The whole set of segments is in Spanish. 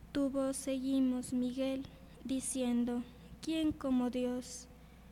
Tu voz seguimos, Miguel, diciendo, ¿quién como Dios?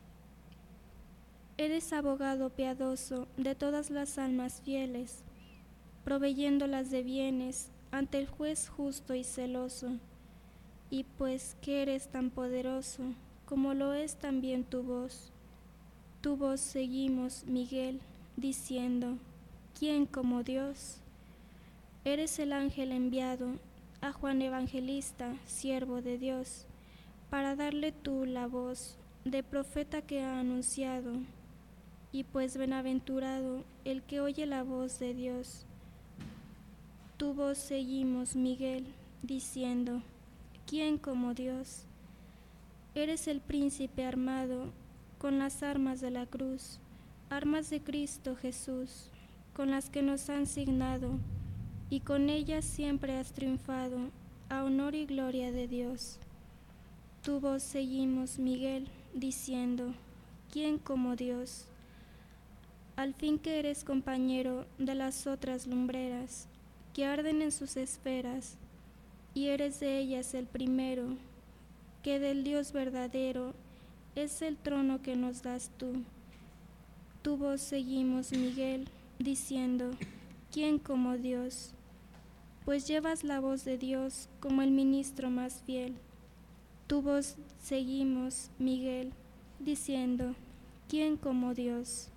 Eres abogado piadoso de todas las almas fieles, proveyéndolas de bienes ante el juez justo y celoso. Y pues que eres tan poderoso, como lo es también tu voz seguimos, Miguel, diciendo, ¿quién como Dios? Eres el ángel enviado a Juan Evangelista, siervo de Dios, para darle tú la voz de profeta que ha anunciado. Y pues bienaventurado el que oye la voz de Dios. Tu voz seguimos, Miguel, diciendo, ¿quién como Dios? Eres el príncipe armado con las armas de la cruz, armas de Cristo Jesús, con las que nos han signado, y con ellas siempre has triunfado, a honor y gloria de Dios. Tu voz seguimos, Miguel, diciendo, ¿quién como Dios? Al fin que eres compañero de las otras lumbreras, que arden en sus esferas, y eres de ellas el primero, que del Dios verdadero es el trono que nos das tú. Tu voz seguimos, Miguel, diciendo, ¿quién como Dios? Pues llevas la voz de Dios como el ministro más fiel. Tu voz seguimos, Miguel, diciendo, ¿quién como Dios?